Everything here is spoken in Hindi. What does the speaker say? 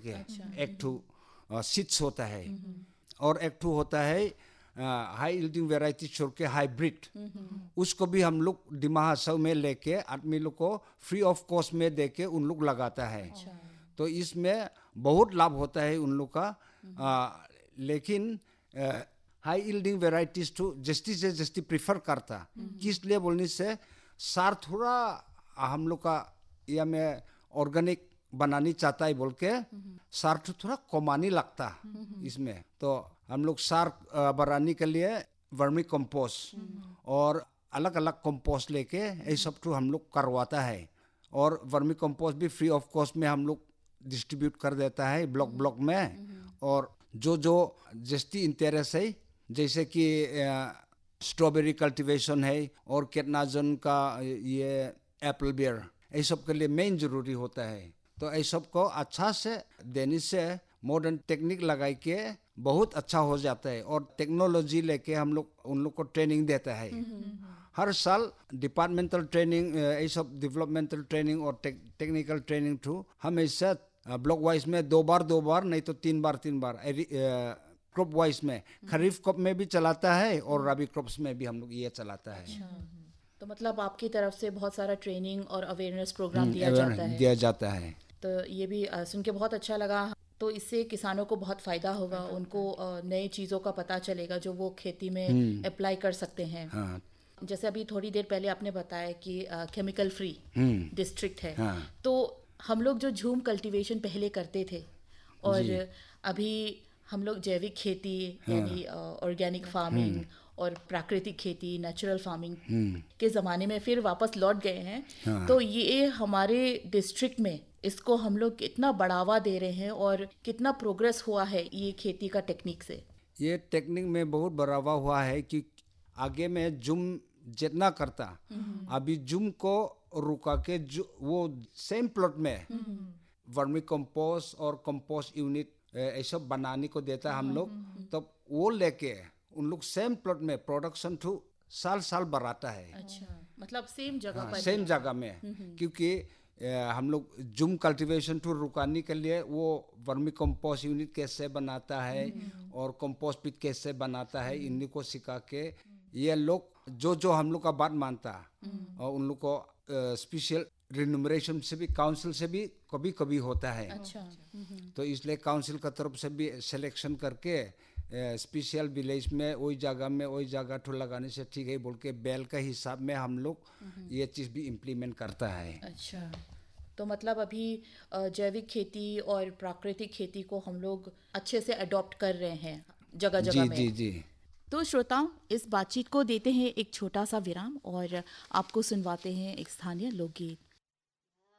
के। एक ठू सीड्स होता है और एक ठू होता है हाई यील्डिंग वेराइटी छोड़ के हाइब्रिड। उसको भी हम लोग डिमा हसाओ में लेके आदमी लोग को फ्री ऑफ कॉस्ट में दे के उन लोग लगाता है। तो इसमें बहुत लाभ होता है उन लोग का। लेकिन हाई यील्डिंग वेराइटीज तो जस्ती से जस्ती प्रिफर करता। किस लिए बोलने से सार थोड़ा हम लोग का या में ऑर्गेनिक बनानी चाहता है बोल के सार तो थोड़ा कमानी लगता इसमें। तो हम लोग सार बनाने के लिए वर्मी कंपोस्ट और अलग अलग कंपोस्ट लेके ये सब तो हम लोग करवाता है। और वर्मी कंपोस्ट भी फ्री ऑफ कॉस्ट में हम लोग डिस्ट्रीब्यूट कर देता है ब्लॉक ब्लॉक में। और जो जो जस्ती इंटरेस्ट है जैसे कि स्ट्रॉबेरी कल्टीवेशन है और केटनाजन का ये एप्पल बियर, ये सब के लिए मेन जरूरी होता है। तो ये सब को अच्छा से देने से मॉडर्न टेक्निक लगा के बहुत अच्छा हो जाता है। और टेक्नोलॉजी लेके हम लोग उन लोग को ट्रेनिंग देता है। हर साल डिपार्टमेंटल ट्रेनिंग, ये सब डेवलपमेंटल ट्रेनिंग और टेक्निकल ट्रेनिंग थ्रू हमेशा ब्लॉक वाइज में दो बार नहीं तो तीन बार क्रॉप वाइज में खरीफ क्रॉप में भी चलाता है और रबी क्रॉप्स में भी हम लोग ये चलाता है। तो मतलब आपकी तरफ से बहुत सारा ट्रेनिंग और अवेयरनेस प्रोग्राम दिया जाता है। तो ये भी सुन के बहुत अच्छा लगा। तो इससे किसानों को बहुत फ़ायदा होगा, उनको नई चीज़ों का पता चलेगा जो वो खेती में अप्लाई कर सकते हैं। जैसे अभी थोड़ी देर पहले आपने बताया कि केमिकल फ्री डिस्ट्रिक्ट है। तो हम लोग जो झूम कल्टीवेशन पहले करते थे और अभी हम लोग जैविक खेती यानी ऑर्गेनिक फार्मिंग और प्राकृतिक खेती नेचुरल फार्मिंग के ज़माने में फिर वापस लौट गए हैं। तो ये हमारे डिस्ट्रिक्ट में इसको हम लोग कितना बढ़ावा दे रहे हैं और कितना प्रोग्रेस हुआ है ये खेती का टेक्निक से। ये टेक्निक में बहुत बढ़ावा हुआ है कि आगे में जूम जितना करता अभी जूम को रुका के वो सेम प्लॉट में वर्मी कंपोस्ट और कंपोस्ट यूनिट ऐसा बनाने को देता है हम लोग। तब वो लेके उन लोग सेम प्लॉट में प्रोडक्शन टू साल बढ़ाता है। अच्छा, मतलब सेम जगह में क्योंकि हम लोग जूम कल्टीवेशन टू रुकाने के लिए वो वर्मी कंपोस्ट यूनिट कैसे बनाता है और कंपोस्ट पिट कैसे बनाता है इन्हीं को सिखा के ये लोग जो हम लोग का बात मानता और उन लोग को स्पेशल रिन्यूमरेशन से भी काउंसिल से भी कभी कभी होता है। अच्छा। तो इसलिए काउंसिल का तरफ से भी सिलेक्शन करके स्पेशल विलेज में वही जगह ठो लगाने से ठीक है बोल के बैल का हिसाब में हम लोग ये चीज़ भी इम्प्लीमेंट करता है। अच्छा, तो मतलब अभी जैविक खेती और प्राकृतिक खेती को हम लोग अच्छे से अडॉप्ट कर रहे हैं जगह जगह में। जी। तो श्रोताओं, इस बातचीत को देते हैं एक छोटा सा विराम और आपको सुनवाते हैं एक स्थानीय लोकगीत।